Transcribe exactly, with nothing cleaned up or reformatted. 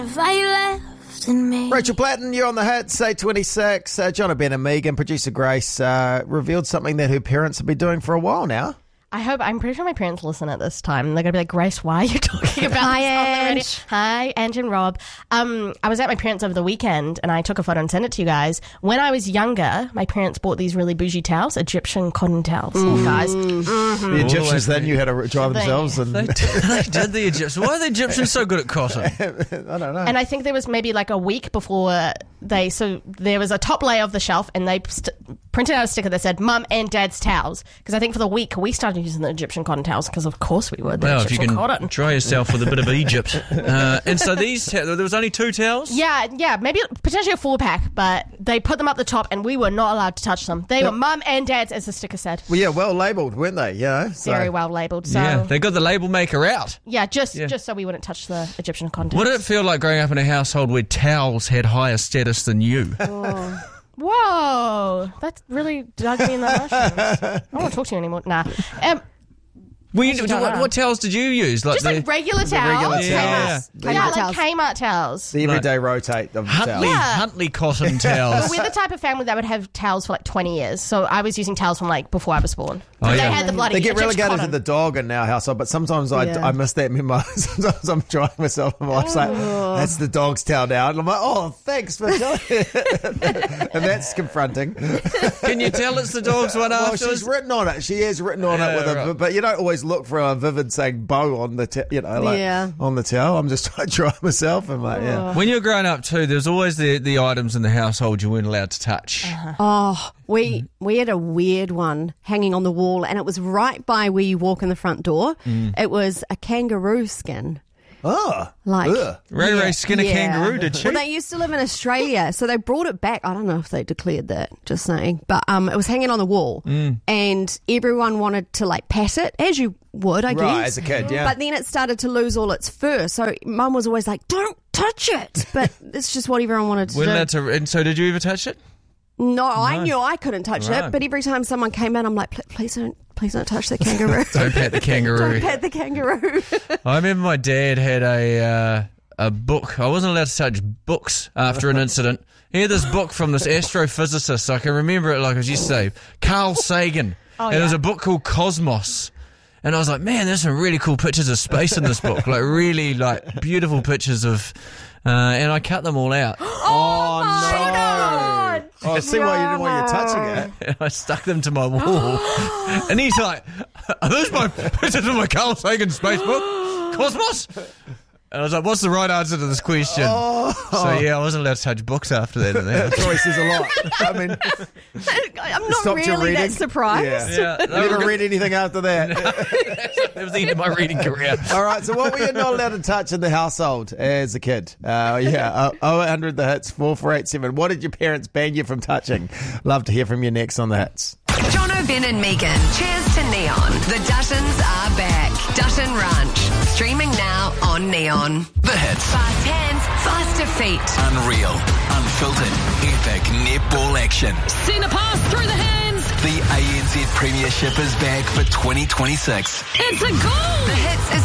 Rachel Platten, you're on the hits, eight twenty-six. Uh, John Ben and Megan, producer Grace, uh, revealed something that her parents have been doing for a while now. I hope, I'm pretty sure my parents listen at this time. They're going to be like, Grace, why are you talking about Hi, this on the radio? Ange. Hi, Ange and Rob. Um, I was at my parents over the weekend and I took a photo and sent it to you guys. When I was younger, my parents bought these really bougie towels, Egyptian cotton towels, Mm. guys. Mm-hmm. The Egyptians then knew how to dry themselves. And They did, they did the Egyptians. Why are the Egyptians so good at cotton? I don't know. And I think there was maybe like a week before they, so there was a top layer of the shelf and they st- printed out a sticker that said Mum and Dad's towels. Because I think for the week we started using the Egyptian cotton towels because of course we would. The Well, if you Egyptian can cotton. dry yourself with a bit of Egypt. Uh, and so these, ta- there was only two towels? Yeah, yeah, maybe potentially a four pack, but they put them up the top and we were not allowed to touch them. They were Mum and Dad's, as the sticker said. Well, yeah, well labelled, weren't they? You know, so. Very well labelled. So Yeah, yeah, they got the label maker out. just Yeah. just so we wouldn't touch the Egyptian cotton What towels. did it feel like growing up in a household where towels had higher status than you? Whoa, that really dug me in the mushrooms. I don't want to talk to you anymore. Nah. Um, Well, you, Actually, don't what, know. what towels did you use? Like just the like regular towels. regular Yeah. towels. Yeah, The, like towels. Kmart towels. the everyday rotate of the Huntley, towel. Yeah. Huntley cotton towels. We're the type of family that would have towels for like twenty years. So I was using towels from like before I was born. Oh, they yeah. had the bloody They get Egyptian relegated cotton. to the dog in our household, but sometimes I, Yeah. I miss that memo. Sometimes I'm drying myself and my wife's like, that's the dog's towel now. And I'm like, oh, thanks for telling me. And that's confronting. Can you tell it's the dog's one Well, afterwards? she's written on it. She has written on Yeah, it with a, right. but you don't always look for a vivid saying bow on the, t- you know, like Yeah. on the towel. I'm just trying to dry myself. I'm like, yeah. When you were growing up too, there's always the, the items in the household you weren't allowed to touch. Oh, we we had a weird one hanging on the wall, and it was right by where you walk in the front door. It was a kangaroo skin. Oh, Like ugh. Ray Ray skin a Yeah. kangaroo, did she? Well, they used to live in Australia, so they brought it back. I don't know if they declared that, just saying. But um, it was hanging on the wall, and everyone wanted to like pat it, as you would, I Right, guess. as a kid, yeah. But then it started to lose all its fur, so Mum was always like, "Don't touch it." But it's just what everyone wanted to We're do. allowed to. And so, did you ever touch it? No, I knew I couldn't touch Right. it, but every time someone came in, I'm like, "Pl- please don't, please don't touch the kangaroo. Don't pat the kangaroo. Don't pet the kangaroo. I remember my dad had a uh, a book. I wasn't allowed to touch books after an incident. He had this book from this astrophysicist. I can remember it like it was yesterday. Carl Sagan. Oh, and it was yeah. a book called Cosmos. And I was like, man, there's some really cool pictures of space in this book. Like really like beautiful pictures of... Uh, and I cut them all out. Oh, no. God. Oh, I see why you didn't want you touching it. And I stuck them to my wall. And he's like, are those my pictures of my Carl Sagan space book? Cosmos? And I was like, what's the right answer to this question? Oh. So yeah, I wasn't allowed to touch books after that. in the house. That probably says a lot. I mean, I'm not stopped your really that reading? surprised. Yeah. Yeah, You never read anything after that. that was the end of my reading career. All right, so what were you not allowed to touch in the household as a kid? Uh, yeah, uh, oh eight hundred the hits, four four eight seven. What did your parents ban you from touching? Love to hear from you next on the hits. Jono, Ben and Megan. Cheers to Neon. The Duttons are back. Dutton Ranch. Streaming now on Neon. The hits. Fast hands, faster feet. Unreal. Unfiltered. Epic netball action. Send a pass through the hands. The A N Z Premiership is back for twenty twenty-six. It's a goal. The hits is